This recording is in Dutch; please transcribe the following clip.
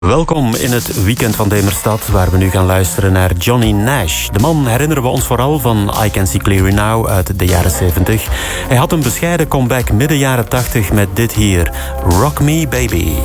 Welkom in het weekend van Demerstad, waar we nu gaan luisteren naar Johnny Nash. De man herinneren we ons vooral van I Can See Clearly Now uit de jaren 70. Hij had een bescheiden comeback midden jaren 80 met dit hier, Rock Me Baby.